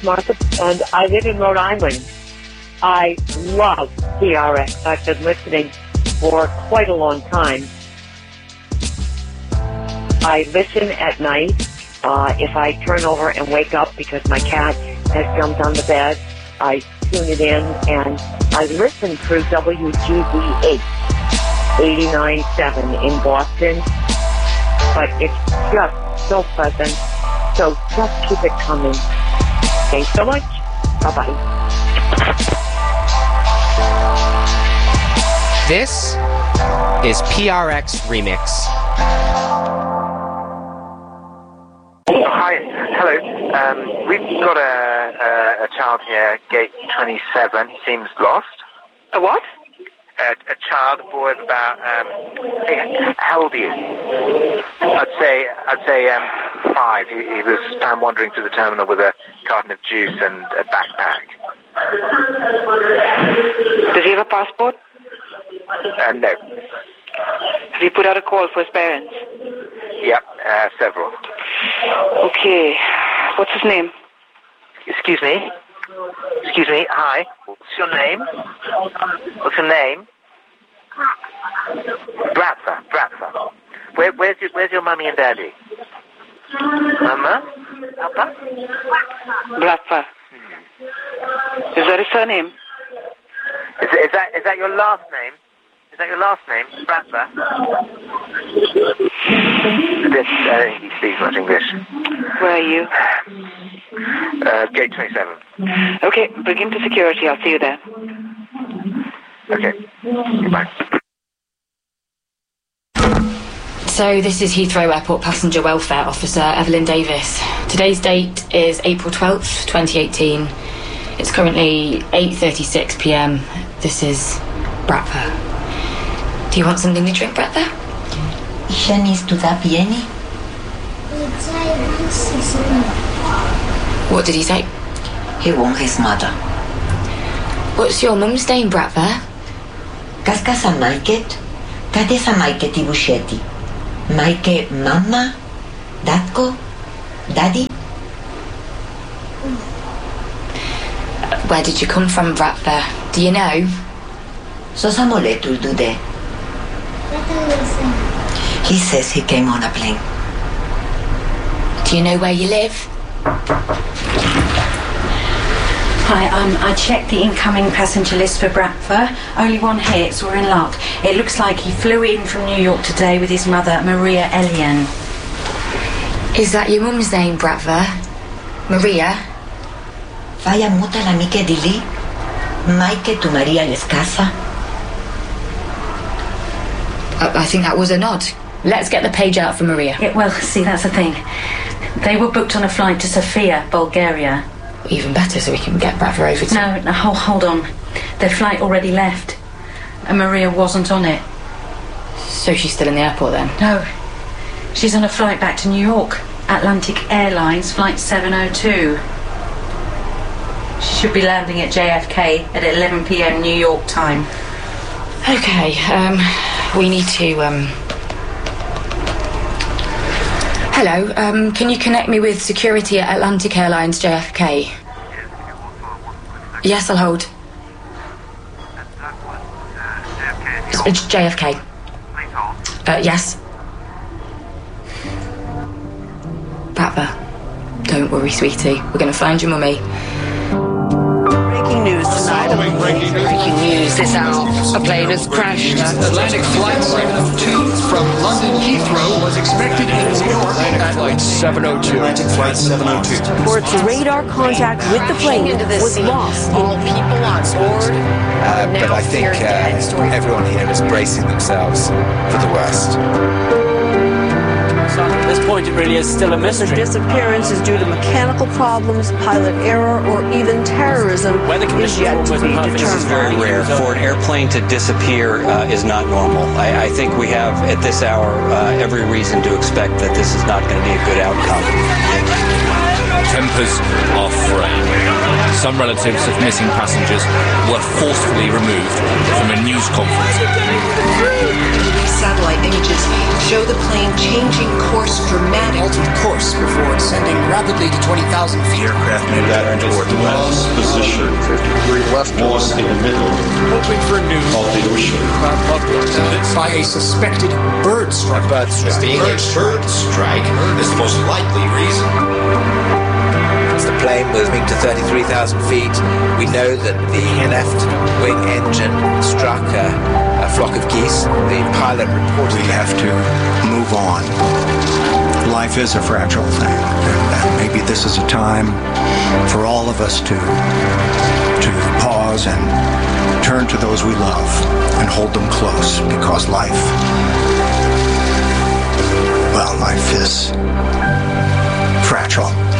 Martha, and I live in Rhode Island. I love PRX. I've been listening for quite a long time. I listen at night. If I turn over and wake up because my cat has jumped on the bed, I tune it in, and I listen through WGBH 89.7 in Boston. But it's just so pleasant. So just keep it coming. Thanks so much. Bye-bye. This is PRX Remix. Hi, hello. We've got a child here, gate 27. He seems lost. A what? A child, a boy of about, how old are you? I'd say 5. He was found wandering through the terminal with a carton of juice and a backpack. Does he have a passport? No. Have you put out a call for his parents? Yep, several. Okay. What's his name? Excuse me, hi. What's your name? What's your name? Bratva. Where's your mummy and daddy? Mama? Papa? Bratva. Is that his surname? Is that your last name? Is that your last name? Bratva? I don't think he speaks much English. Where are you? Gate 27. Okay, bring him to security. I'll see you there. Okay. Goodbye. So this is Heathrow Airport Passenger Welfare Officer Evelyn Davis. Today's date is April 12th, 2018. It's currently 8:36 p.m. This is Bratva. Do you want something to drink, Bratva? Shani's to da pieni? What did he say? He wants his mother. What's your mum's name, Bratva? Kaska sa Maiket? Kade sa Maiket i Busheti? Maike mama? Datko? Daddy? Where did you come from, Bratva? Do you know? So samoletul dude. He says he came on a plane. Do you know where you live? Hi, I checked the incoming passenger list for Bratva. Only one hit, so we're in luck. It looks like he flew in from New York today with his mother, Maria Elian. Is that your mum's name, Bratva? Maria? Vaya muta la mique dili. Maike tu Maria Lescasa. I think that was a nod. Let's get the page out for Maria. Yeah, well, see, that's the thing. They were booked on a flight to Sofia, Bulgaria. Even better, so we can get Bratva over to... No, hold on. Their flight already left. And Maria wasn't on it. So she's still in the airport then? No. She's on a flight back to New York. Atlantic Airlines, flight 702. She should be landing at JFK at 11 p.m. New York time. Okay, we need to, Hello, can you connect me with security at Atlantic Airlines JFK? Yes, I'll hold. It's JFK. Yes. Bratva, don't worry, sweetie. We're going to find your mummy. Breaking news tonight. Breaking news this hour. A plane has crashed. Atlantic Flight 702 from London Heathrow was expected in New York at Flight 702. Atlantic Flight 702. Reports radar contact with the plane was lost. All people on board. But I think everyone here is bracing themselves for the worst. So at this point, it really is still a mystery. The disappearance is due to mechanical problems, pilot error, or even terrorism is yet to be determined. This is very rare. For an airplane to disappear is not normal. I think we have, at this hour, every reason to expect that this is not going to be a good outcome. Tempers are fraying. some relatives of missing passengers were forcefully removed from a news conference. These satellite images show the plane changing course dramatically. Altered course before descending rapidly to 20,000 feet. The aircraft moved out toward the west position, 50 degree left, was in the middle hoping for news of the ocean. By a suspected bird strike. Bird strike is the most likely reason. As the plane was moving to 33,000 feet, we know that the left wing engine struck a flock of geese. The pilot reported... We have to move on. Life is a fragile thing, and maybe this is a time for all of us to pause and turn to those we love and hold them close, because life is fragile.